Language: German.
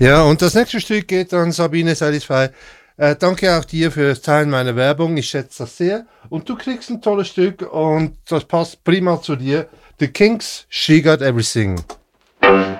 Ja, und das nächste Stück geht an Sabine Satisfy. Danke auch dir für das Teilen meiner Werbung. Ich schätze das sehr. Und du kriegst ein tolles Stück und das passt prima zu dir. The Kinks, She Got Everything.